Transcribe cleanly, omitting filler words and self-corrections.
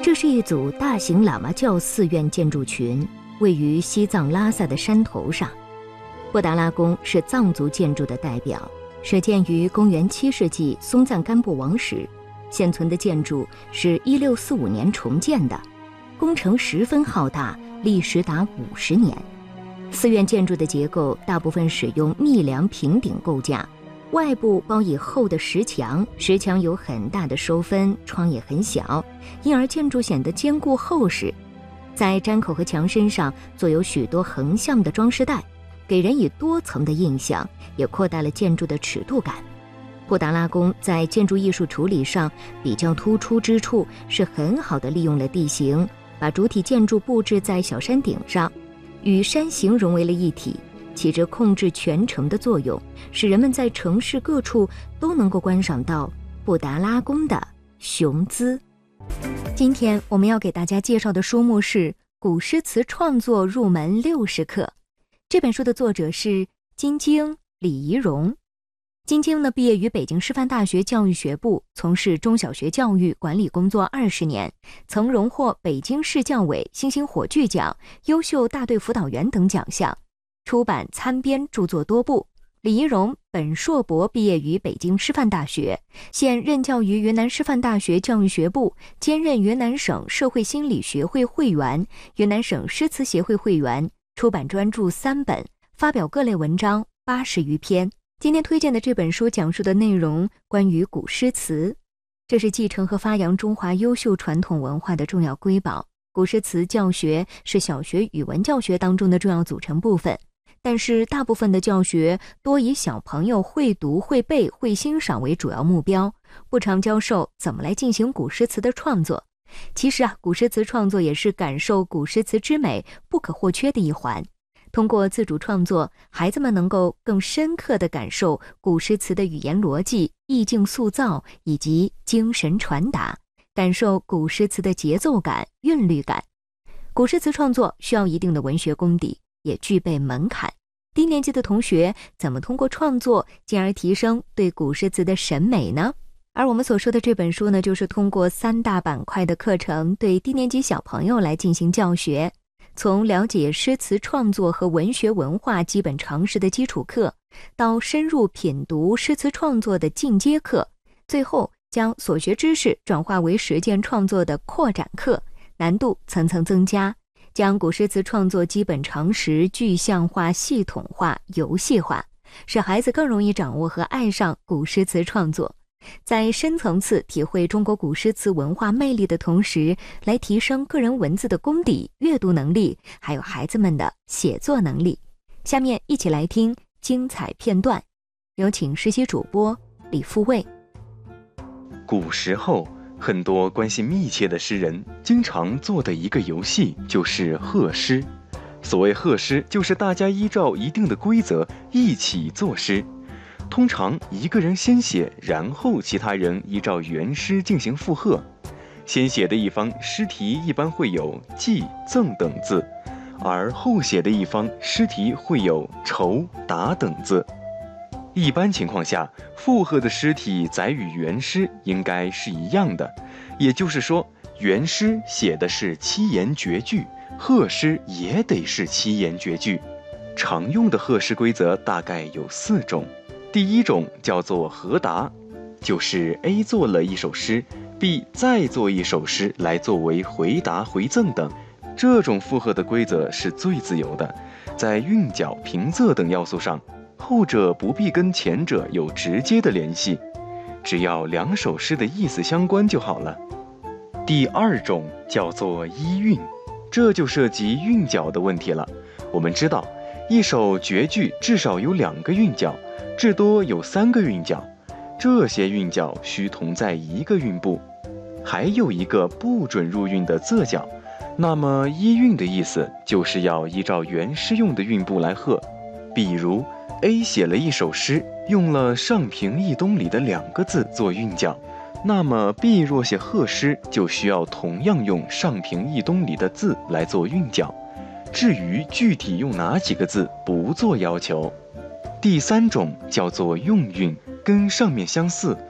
这是一组大型喇嘛教寺院建筑群，位于西藏拉萨的山头上。布达拉宫是藏族建筑的代表，始建于公元7世纪松赞干布王时，现存的建筑是1645年重建的，工程十分浩大，历时达50年。寺院建筑的结构大部分使用密梁平顶构架，外部包以厚的石墙，石墙有很大的收分，窗也很小，因而建筑显得坚固厚实。在毡口和墙身上做有许多横向的装饰带，给人以多层的印象，也扩大了建筑的尺度感。布达拉宫在建筑艺术处理上比较突出之处是很好地利用了地形，把主体建筑布置在小山顶上，与山形融为了一体，起着控制全城的作用，使人们在城市各处都能够观赏到布达拉宫的雄姿。今天我们要给大家介绍的书目是《古诗词创作入门60课》。这本书的作者是金京、李仪荣。金京呢，毕业于北京师范大学教育学部，从事中小学教育管理工作20年，曾荣获北京市教委星星火炬奖、优秀大队辅导员等奖项，出版参编著作多部。李仪荣本硕博毕业于北京师范大学，现任教于云南师范大学教育学部，兼任云南省社会心理学会会员、云南省诗词协会会员，出版专著3本，发表各类文章80余篇。今天推荐的这本书讲述的内容关于古诗词，这是继承和发扬中华优秀传统文化的重要瑰宝。古诗词教学是小学语文教学当中的重要组成部分，但是大部分的教学多以小朋友会读、会背、会欣赏为主要目标，不常教授怎么来进行古诗词的创作。其实古诗词创作也是感受古诗词之美不可或缺的一环。通过自主创作，孩子们能够更深刻地感受古诗词的语言逻辑、意境塑造以及精神传达，感受古诗词的节奏感、韵律感。古诗词创作需要一定的文学功底，也具备门槛。低年级的同学怎么通过创作进而提升对古诗词的审美呢？而我们所说的这本书呢，就是通过3大板块的课程对低年级小朋友来进行教学，从了解诗词创作和文学文化基本常识的基础课，到深入品读诗词创作的进阶课，最后将所学知识转化为实践创作的扩展课，难度层层增加，将古诗词创作基本常识具象化、系统化、游戏化，使孩子更容易掌握和爱上古诗词创作，在深层次体会中国古诗词文化魅力的同时，来提升个人文字的功底、阅读能力，还有孩子们的写作能力。下面一起来听精彩片段，有请实习主播李富卫。 古时候，很多关系密切的诗人经常做的一个游戏就是贺诗。所谓贺诗，就是大家依照一定的规则一起作诗。通常一个人先写，然后其他人依照原诗进行附和。先写的一方诗题一般会有寄、赠等字，而后写的一方诗题会有酬、答等字。一般情况下，附和的诗体载与原诗应该是一样的，也就是说，原诗写的是7言绝句，贺诗也得是7言绝句。常用的贺诗规则大概有4种。第一种叫做和答，就是 A 做了一首诗， B 再做一首诗来作为回答、回赠等。这种附和的规则是最自由的，在韵脚、平仄等要素上，后者不必跟前者有直接的联系，只要2首诗的意思相关就好了。第二种叫做依韵，这就涉及韵脚的问题了。我们知道，一首绝句至少有2个韵脚，至多有3个韵脚，这些韵脚需同在一个韵部，还有一个不准入韵的仄脚。那么依韵的意思就是要依照原诗用的韵部来和。比如 A 写了一首诗，用了上平易东里的2个字做韵脚，那么 B 若写贺诗，就需要同样用上平易东里的字来做韵脚。至于具体用哪几个字，不做要求。第3种叫做用韵，跟上面相似，